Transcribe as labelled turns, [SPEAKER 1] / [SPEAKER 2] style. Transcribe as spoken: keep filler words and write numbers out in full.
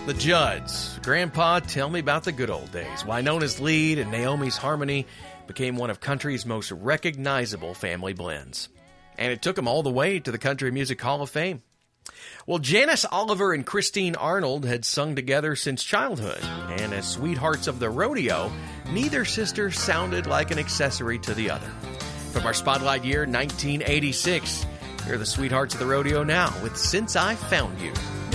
[SPEAKER 1] The Judds. Grandpa, tell me about the good old days. Wynona's lead and Naomi's harmony became one of country's most recognizable family blends. And it took them all the way to the Country Music Hall of Fame. Well, Janice Oliver and Christine Arnold had sung together since childhood, and as sweethearts of the rodeo, neither sister sounded like an accessory to the other. From our spotlight year, nineteen eighty-six, here are the sweethearts of the rodeo now with Since I Found You.